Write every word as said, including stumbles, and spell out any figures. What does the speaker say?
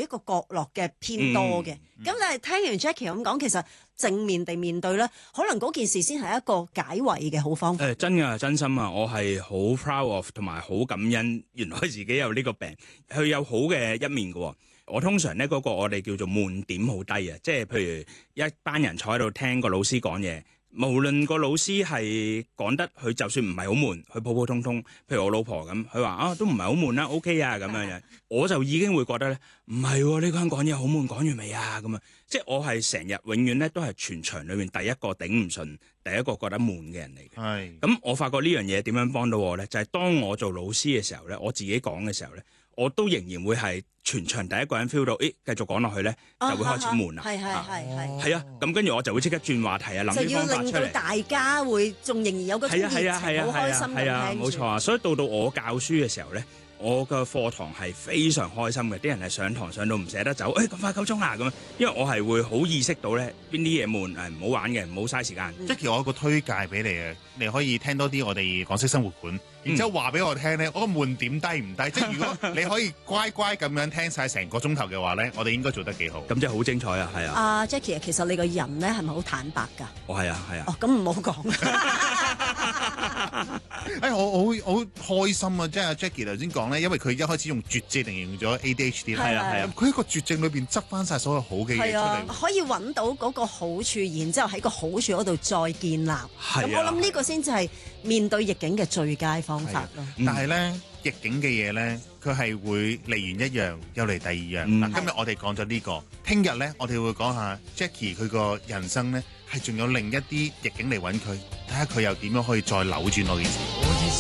一個角落嘅偏多嘅。咁、嗯嗯、但係聽完 Jackie 咁講，其實正面地面對咧，可能嗰件事先係一個解圍嘅好方法。誒、 欸，真㗎，真心啊！我係好 proud of 同埋好感恩，原來自己有呢個病，佢有好嘅一面㗎。我通常咧嗰、那個我哋叫做悶點好低啊，即係譬如一班人坐喺度聽個老師講嘢。無論個老師係講得佢就算唔係好悶，佢普普通通，譬如我老婆咁，佢話啊都唔係好悶啦 ，OK 啊咁樣樣，我就已經會覺得咧，唔係喎，呢個人講嘢好悶，講完未啊咁啊，即係我係成日永遠咧都係全場裏面第一個頂唔順，第一個覺得悶嘅人嚟嘅。係。咁我發覺呢樣嘢點樣幫到我咧？就係、是、當我做老師嘅時候咧，我自己講嘅時候咧，我都仍然會係全場第一個人 feel 到，誒繼續講落去咧就會開始悶啦。係係係係。係啊，咁跟住我就會即刻轉話題啊，諗啲方法出嚟。就要令到大家會仲仍然有個熱情，好開心咁聽住。係啊，冇錯啊，所以到到我教書嘅時候咧，我個課堂係非常開心嘅，啲人係上堂上到唔捨得走，誒咁快夠鐘啦咁樣，因為我係會好意識到咧邊啲嘢悶誒唔好玩嘅，唔好嘥時間。 Jackie，我有個推介俾你啊，你可以聽多啲我哋港式生活館。然之後話俾我聽咧，我個悶點低唔低？即係如果你可以乖乖咁樣聽晒成個鐘頭嘅話咧，我哋應該做得幾好。 咁即係好精彩啊，係啊。 阿、uh, Jackie，其實你個人咧係咪好坦白㗎？ 我係啊，係啊。 哦，咁唔好講。 哎，我我好開心啊！即係 Jackie 頭先講咧，因為佢一開始用絕症形容咗 A D H D 啦，係啊係啊。佢喺個絕症裏邊執翻晒所有好嘅嘢出嚟， 可以揾到嗰個好處，然之後喺個好處嗰度再建立。咁我諗呢個先至係面對逆境嘅最佳方法咯。 但係咧，逆境嘅嘢咧，佢係會嚟完一樣又嚟第二樣。嗱、嗯，今日我哋講咗呢個，聽日咧我哋會講下 Jackie 佢個人生咧係仲有另一啲逆境嚟揾佢，睇下佢又點樣可以再扭轉嗰件事。